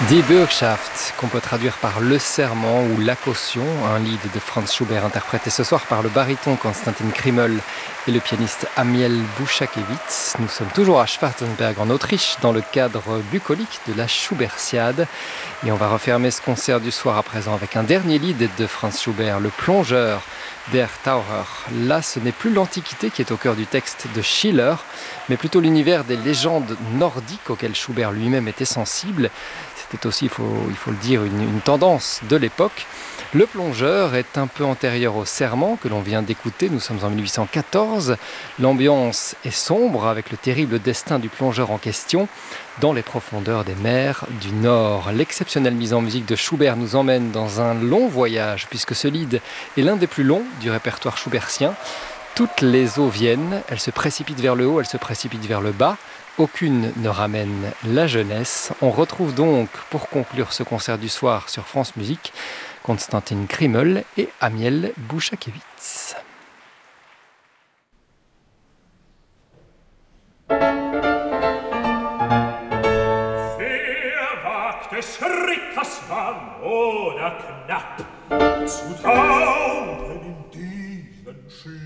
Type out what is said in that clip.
Die Bürgschaft, qu'on peut traduire par Le Serment ou La Caution, un lied de Franz Schubert interprété ce soir par le baryton Konstantin Krimmel et le pianiste Amiel Bouchakewitz. Nous sommes toujours à Schwarzenberg en Autriche dans le cadre bucolique de la Schubertiade et on va refermer ce concert du soir à présent avec un dernier lied de Franz Schubert, Le Plongeur, Der Taucher. Là, ce n'est plus l'Antiquité qui est au cœur du texte de Schiller, mais plutôt l'univers des légendes nordiques auxquelles Schubert lui-même était sensible. C'était aussi, il faut le dire, une tendance de l'époque. Le Plongeur est un peu antérieur au Serment que l'on vient d'écouter. Nous sommes en 1814. L'ambiance est sombre avec le terrible destin du plongeur en question dans les profondeurs des mers du Nord. L'exceptionnelle mise en musique de Schubert nous emmène dans un long voyage puisque ce lied est l'un des plus longs du répertoire schubertien. Toutes les eaux viennent, elles se précipitent vers le haut, elles se précipitent vers le bas. Aucune ne ramène la jeunesse. On retrouve donc, pour conclure ce concert du soir sur France Musique, Konstantin Krimmel et Amiel Bouchakewitz. Wer wagt es, Rittersmann oder knapp, zu tauchen in diesen